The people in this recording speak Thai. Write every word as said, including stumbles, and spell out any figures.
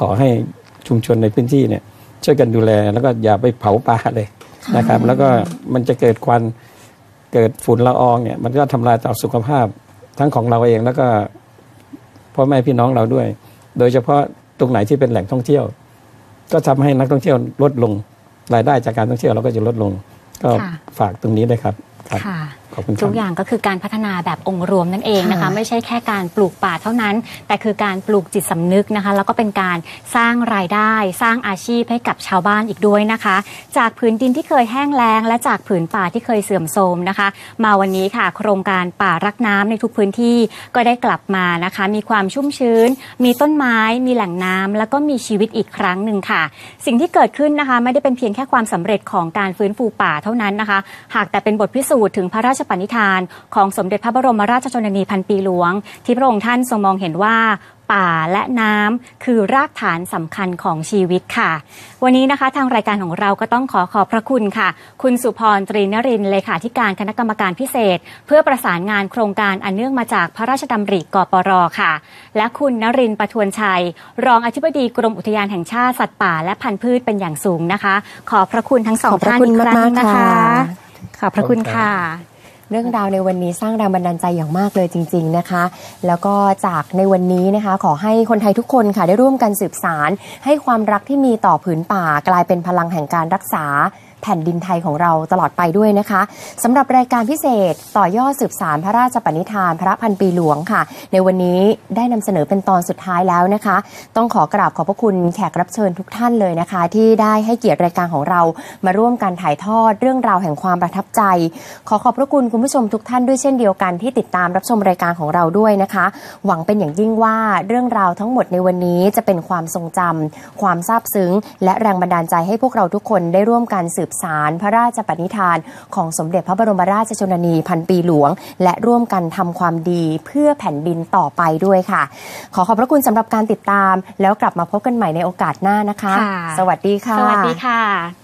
อให้ชุมชนในพื้นที่เนี่ยช่วยกันดูแลแล้วก็อย่าไปเผาป่าเลยนะครับแล้วก็มันจะเกิดควันเกิดฝุ่นละอองเนี่ยมันก็ทำลายต่อสุขภาพทั้งของเราเองแล้วก็พ่อแม่พี่น้องเราด้วยโดยเฉพาะตรงไหนที่เป็นแหล่งท่องเที่ยวก็ทำให้นักท่องเที่ยวลดลงรายได้จากการท่องเที่ยวเราก็จะลดลงก็ฝากตรงนี้ด้วยครับทุกอย่างก็คือการพัฒนาแบบองค์รวมนั่นเองนะคะไม่ใช่แค่การปลูกป่าเท่านั้นแต่คือการปลูกจิตสำนึกนะคะแล้วก็เป็นการสร้างรายได้สร้างอาชีพให้กับชาวบ้านอีกด้วยนะคะจากผืนดินที่เคยแห้งแล้งและจากผืนป่าที่เคยเสื่อมโทรมนะคะมาวันนี้ค่ะโครงการป่ารักน้ำในทุกพื้นที่ก็ได้กลับมานะคะมีความชุ่มชื้นมีต้นไม้มีแหล่งน้ำแล้วก็มีชีวิตอีกครั้งหนึ่งค่ะสิ่งที่เกิดขึ้นนะคะไม่ได้เป็นเพียงแค่ความสำเร็จของการฟื้นฟูป่าเท่านั้นนะคะหากแต่เป็นบทพิสูจน์ถึงพระราชปณิธานของสมเด็จพระบรมราชชนนีพันปีหลวงที่พระองค์ท่านทรงมองเห็นว่าป่าและน้ำคือรากฐานสำคัญของชีวิตค่ะวันนี้นะคะทางรายการของเราก็ต้องขอขอบพระคุณค่ะคุณสุพรตรีนรินทร์เลขาธิการคณะกรรมการพิเศษเพื่อประสานงานโครงการอันเนื่องมาจากพระราชดำริกปร.ค่ะและคุณนรินทร์ประทวนชัยรองอธิบดีกรมอุทยานแห่งชาติสัตว์ป่าและพันธุ์พืชเป็นอย่างสูงนะคะขอบพระคุณทั้งสองท่านอีกครั้งนะคะขอบพระคุณค่ะเรื่องราวในวันนี้สร้างแรงบันดาลใจอย่างมากเลยจริงๆนะคะแล้วก็จากในวันนี้นะคะขอให้คนไทยทุกคนค่ะได้ร่วมกันสืบสานให้ความรักที่มีต่อผืนป่ากลายเป็นพลังแห่งการรักษาแผ่นดินไทยของเราตลอดไปด้วยนะคะสำหรับรายการพิเศษต่อยอดสืบสานพระราชปณิธานพระพันปีหลวงค่ะในวันนี้ได้นำเสนอเป็นตอนสุดท้ายแล้วนะคะต้องขอกราบขอบพระคุณแขกรับเชิญทุกท่านเลยนะคะที่ได้ให้เกียรติรายการของเรามาร่วมกันถ่ายทอดเรื่องราวแห่งความประทับใจขอขอบพระคุณคุณผู้ชมทุกท่านด้วยเช่นเดียวกันที่ติดตามรับชมรายการของเราด้วยนะคะหวังเป็นอย่างยิ่งว่าเรื่องราวทั้งหมดในวันนี้จะเป็นความทรงจำความซาบซึ้งและแรงบันดาลใจให้พวกเราทุกคนได้ร่วมกันสืบสารพระราชปณิธานของสมเด็จพระบรมราชชนนีพันปีหลวงและร่วมกันทำความดีเพื่อแผ่นดินต่อไปด้วยค่ะขอขอบพระคุณสำหรับการติดตามแล้วกลับมาพบกันใหม่ในโอกาสหน้านะคะสวัสดีค่ะสวัสดีค่ะ